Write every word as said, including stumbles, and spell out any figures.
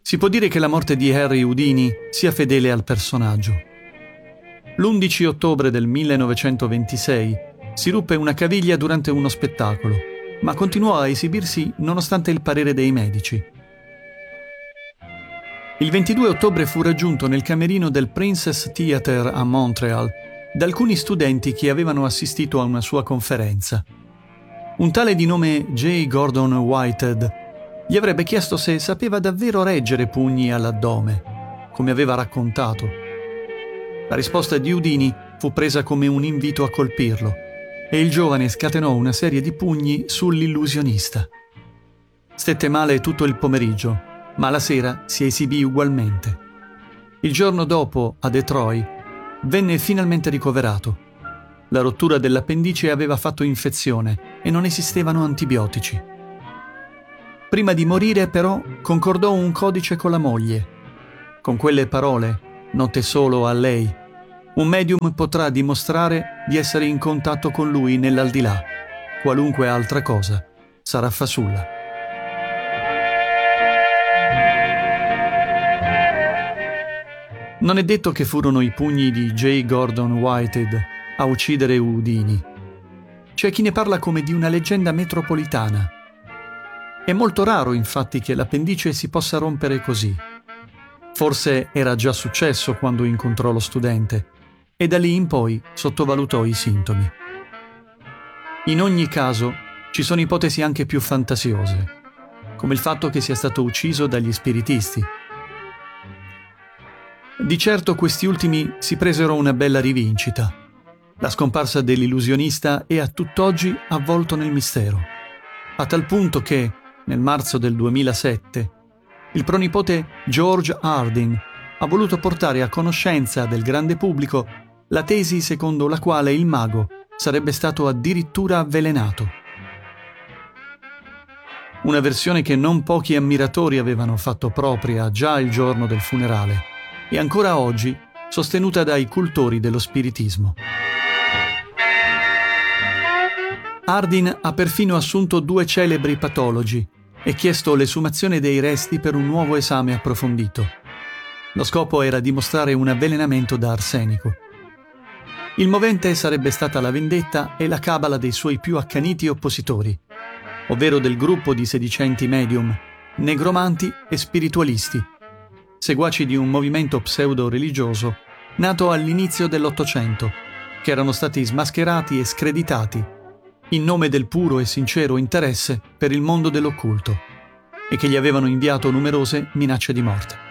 Si può dire che la morte di Harry Houdini sia fedele al personaggio. L'undici ottobre del millenovecentoventisei si ruppe una caviglia durante uno spettacolo, ma continuò a esibirsi nonostante il parere dei medici. Il ventidue ottobre fu raggiunto nel camerino del Princess Theatre a Montreal da alcuni studenti che avevano assistito a una sua conferenza. Un tale di nome J. Gordon Whitehead gli avrebbe chiesto se sapeva davvero reggere pugni all'addome, come aveva raccontato. La risposta di Houdini fu presa come un invito a colpirlo e il giovane scatenò una serie di pugni sull'illusionista. Stette male tutto il pomeriggio, ma la sera si esibì ugualmente. Il giorno dopo, a Detroit, venne finalmente ricoverato. La rottura dell'appendice aveva fatto infezione e non esistevano antibiotici. Prima di morire, però, concordò un codice con la moglie. Con quelle parole, note solo a lei, un medium potrà dimostrare di essere in contatto con lui nell'aldilà. Qualunque altra cosa sarà fasulla. Non è detto che furono i pugni di J. Gordon Whitehead a uccidere Houdini. C'è chi ne parla come di una leggenda metropolitana. È molto raro, infatti, che l'appendice si possa rompere così. Forse era già successo quando incontrò lo studente e da lì in poi sottovalutò i sintomi. In ogni caso, ci sono ipotesi anche più fantasiose, come il fatto che sia stato ucciso dagli spiritisti. Di certo questi ultimi si presero una bella rivincita. La scomparsa dell'illusionista è a tutt'oggi avvolto nel mistero, a tal punto che, nel marzo del duemilasette, il pronipote George Harding ha voluto portare a conoscenza del grande pubblico la tesi secondo la quale il mago sarebbe stato addirittura avvelenato. Una versione che non pochi ammiratori avevano fatto propria già il giorno del funerale e ancora oggi sostenuta dai cultori dello spiritismo. Harding ha perfino assunto due celebri patologi e chiesto l'esumazione dei resti per un nuovo esame approfondito. Lo scopo era dimostrare un avvelenamento da arsenico. Il movente sarebbe stata la vendetta e la cabala dei suoi più accaniti oppositori, ovvero del gruppo di sedicenti medium, negromanti e spiritualisti, seguaci di un movimento pseudo-religioso nato all'inizio dell'Ottocento, che erano stati smascherati e screditati in nome del puro e sincero interesse per il mondo dell'occulto e che gli avevano inviato numerose minacce di morte.